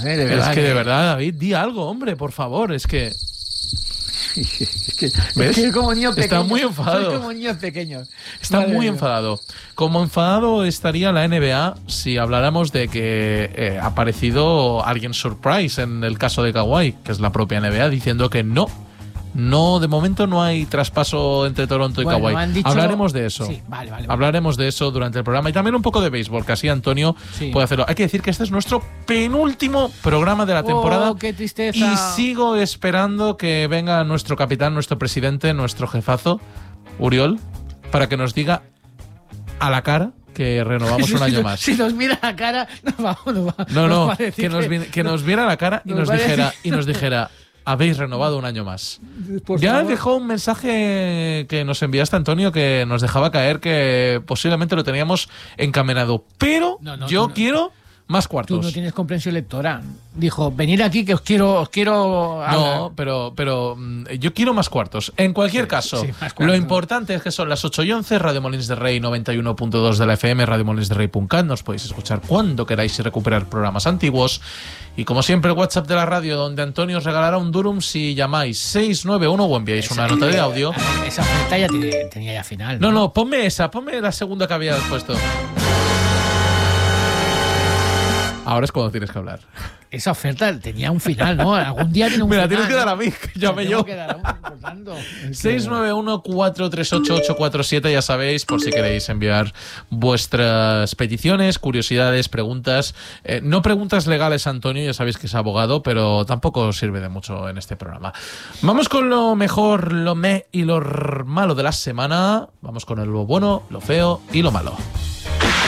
De verdad. Es que de verdad, David, di algo, hombre, por favor, es que... ¿Ves? Es como niño pequeño. Está muy enfadado. Soy como niños pequeños. Está muy enfadado. Como enfadado estaría la NBA si habláramos de que ha aparecido alguien surprise en el caso de Kawhi, que es la propia NBA, diciendo que no, de momento no hay traspaso entre Toronto y Kawhi. Hablaremos de eso. Sí, vale. Hablaremos de eso durante el programa y también un poco de béisbol, que así Antonio puede hacerlo. Hay que decir que este es nuestro penúltimo programa de la temporada. ¡Qué tristeza! Y sigo esperando que venga nuestro capitán, nuestro presidente, nuestro jefazo, Uriol, para que nos diga a la cara que renovamos un año más. Si nos mira a la cara, que nos viera a la cara y nos dijera habéis renovado un año más. Ya dejó un mensaje que nos enviaste, Antonio, que nos dejaba caer que posiblemente lo teníamos encaminado. Pero yo quiero más cuartos. Tú no tienes comprensión lectora. Dijo, venid aquí que os quiero No, pero yo quiero más cuartos. En cualquier caso, lo importante es que son las 8:11, Radio Molins de Rey 91.2 de la FM, radiomolinsderrey.cat. Nos podéis escuchar cuando queráis y recuperar programas antiguos. Y como siempre, el WhatsApp de la radio, donde Antonio os regalará un Durum si llamáis 691 o enviáis una nota de audio. Esa oferta ya tenía ya final. No, ponme la segunda que había puesto. Ahora es cuando tienes que hablar. Esa oferta tenía un final, ¿no? Algún día tiene un final. Me la tienes que dar a mí, que llame yo. 691-438-847, ya sabéis, por si queréis enviar vuestras peticiones, curiosidades, preguntas. No preguntas legales, Antonio, ya sabéis que es abogado, pero tampoco sirve de mucho en este programa. Vamos con lo mejor, lo y lo malo de la semana. Vamos con lo bueno, lo feo y lo malo.